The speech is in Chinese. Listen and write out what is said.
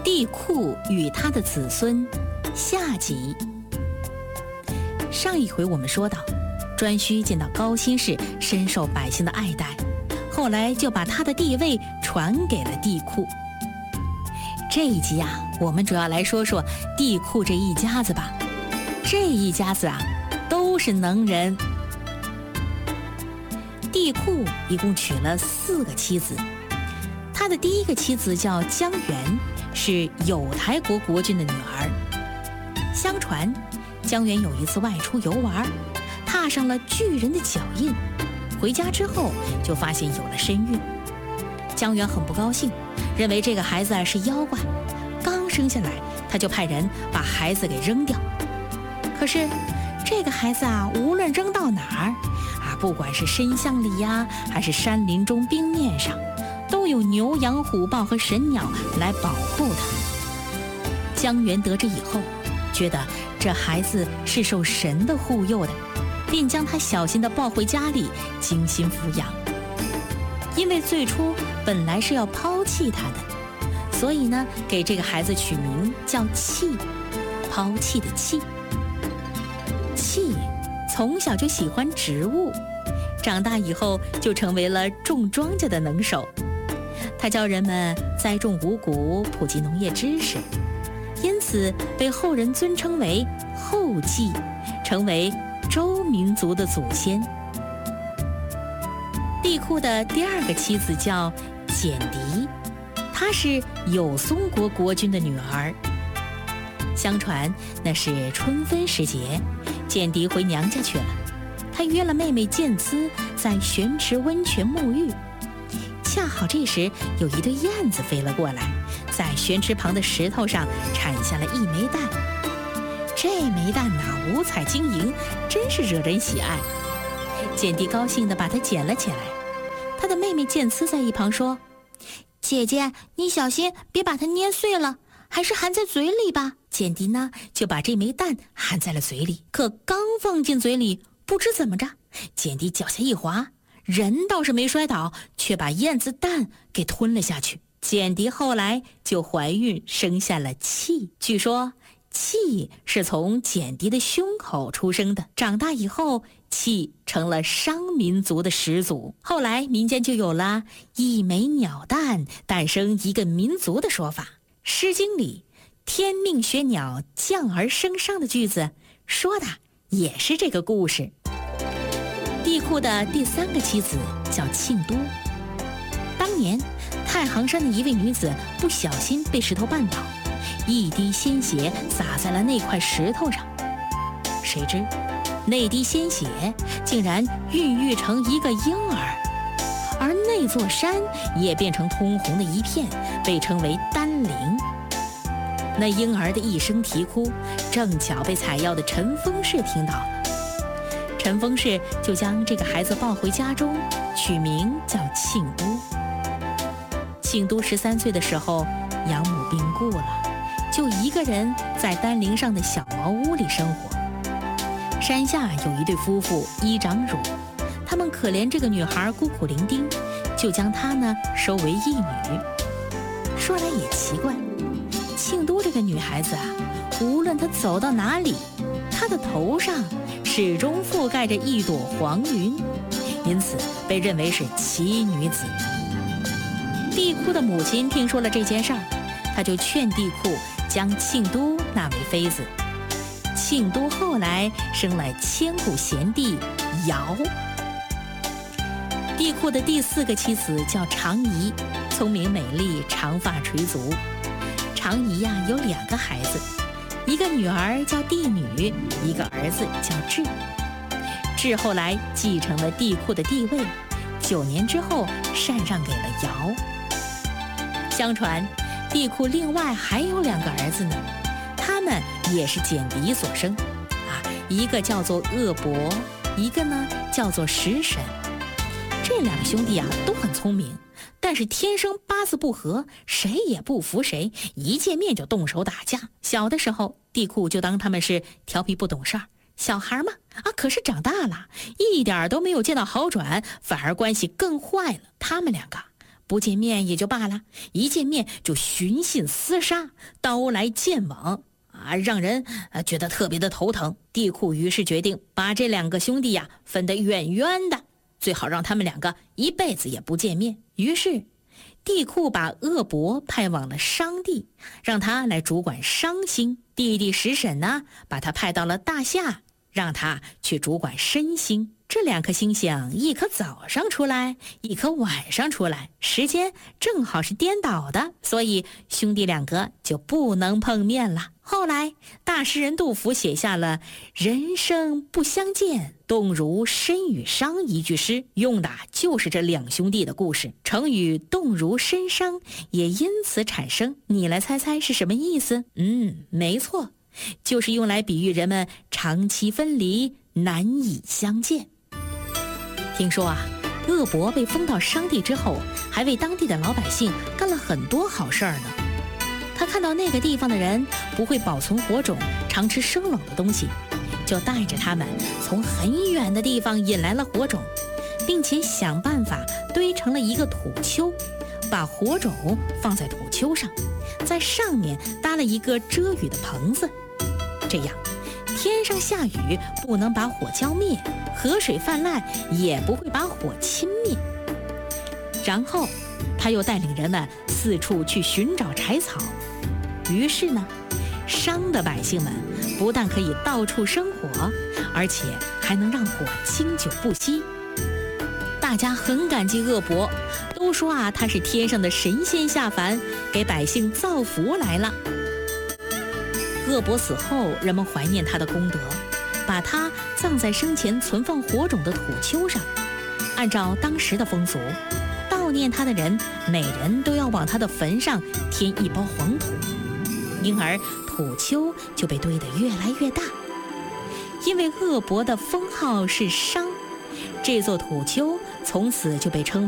帝喾与他的子孙下集。上一回我们说到，颛顼见到高辛氏深受百姓的爱戴，后来就把他的地位传给了帝喾。这一集啊，我们主要来说说帝喾这一家子吧。这一家子啊，都是能人。帝喾一共娶了4个妻子，他的第一个妻子叫姜元，是有台国国君的女儿。相传姜元有一次外出游玩，踏上了巨人的脚印，回家之后就发现有了身孕。姜元很不高兴，认为这个孩子是妖怪，刚生下来他就派人把孩子给扔掉。可是这个孩子啊，无论扔到哪儿啊，不管是深巷里呀，还是山林中冰面上，都有牛羊虎豹和神鸟来保护他。姜元得知以后，觉得这孩子是受神的护佑的，便将他小心地抱回家里，精心抚养。因为最初本来是要抛弃他的，所以呢，给这个孩子取名叫弃，抛弃的弃。弃从小就喜欢植物，长大以后就成为了种庄稼的能手。他教人们栽种五谷，普及农业知识，因此被后人尊称为后稷，成为周民族的祖先。帝喾的第2个妻子叫简狄，她是有松国国君的女儿。相传那是春分时节，简狄回娘家去了，她约了妹妹建姿在玄池温泉沐浴。恰好这时有一对燕子飞了过来，在玄池旁的石头上产下了1枚蛋。这枚蛋五彩晶莹，真是惹人喜爱。简狄高兴地把它捡了起来。她的妹妹建姿在一旁说：“姐姐，你小心别把它捏碎了，还是含在嘴里吧。”简狄呢，就把这枚蛋含在了嘴里，可刚放进嘴里，不知怎么着，简狄脚下一滑，人倒是没摔倒，却把燕子蛋给吞了下去。简狄后来就怀孕，生下了契。据说契是从简狄的胸口出生的，长大以后，契成了商民族的始祖。后来民间就有了一枚鸟蛋诞生一个民族的说法。诗经里天命学鸟，降而生商的句子说的也是这个故事。帝喾的第3个妻子叫庆都。当年太行山的一位女子不小心被石头绊倒，一滴鲜血洒在了那块石头上，谁知那滴鲜血竟然孕育成一个婴儿，而那座山也变成通红的一片，被称为丹陵。那婴儿的一声啼哭，正巧被采药的陈丰氏听到了。陈丰氏就将这个孩子抱回家中，取名叫庆都。庆都13岁的时候，养母病故了，就一个人在丹陵上的小茅屋里生活。山下有一对夫妇依长乳，他们可怜这个女孩孤苦伶仃，就将她呢收为义女。说来也奇怪，庆都这个女孩子啊，无论她走到哪里，她的头上始终覆盖着一朵黄云，因此被认为是奇女子。帝喾的母亲听说了这件事儿，她就劝帝喾将庆都纳为妃子。庆都后来生了千古贤帝尧。帝喾的第4个妻子叫长仪，聪明美丽，长发垂足。长仪呀，有2个孩子，一个女儿叫帝女，一个儿子叫智。智后来继承了帝喾的地位，9年之后禅让给了尧。相传帝喾另外还有2个儿子呢，他们也是简狄所生一个叫做鄂伯，一个呢叫做石沈。这2个兄弟啊都很聪明，但是天生八字不合，谁也不服谁，一见面就动手打架。小的时候帝喾就当他们是调皮不懂事儿，小孩嘛可是长大了一点都没有见到好转，反而关系更坏了。他们2个不见面也就罢了，一见面就寻衅厮杀，刀来剑往让人觉得特别的头疼。帝喾于是决定把这2个兄弟分得远远的，最好让他们2个一辈子也不见面。于是帝喾把恶伯派往了商地，让他来主管商星。弟弟石婶呢，把他派到了大夏，让他去主管申星。这2颗星星，一颗早上出来，一颗晚上出来，时间正好是颠倒的，所以兄弟2个就不能碰面了。后来大诗人杜甫写下了人生不相见，动如参与商一句诗，用的就是这2兄弟的故事。成语动如参商也因此产生，你来猜猜是什么意思？没错，就是用来比喻人们长期分离，难以相见。听说恶伯被封到商地之后，还为当地的老百姓干了很多好事儿呢。他看到那个地方的人不会保存火种，常吃生冷的东西，就带着他们从很远的地方引来了火种，并且想办法堆成了一个土丘，把火种放在土丘上，在上面搭了一个遮雨的棚子，这样天上下雨不能把火浇灭，河水泛滥也不会把火侵灭。然后他又带领人们四处去寻找柴草，于是呢，商的百姓们不但可以到处生火，而且还能让火经久不息。大家很感激恶伯，都说他是天上的神仙下凡，给百姓造福来了。恶伯死后，人们怀念他的功德，把他葬在生前存放火种的土丘上。按照当时的风俗，悼念他的人每人都要往他的坟上添一包黄土，因而土丘就被堆得越来越大。因为恶伯的封号是商，这座土丘从此就被称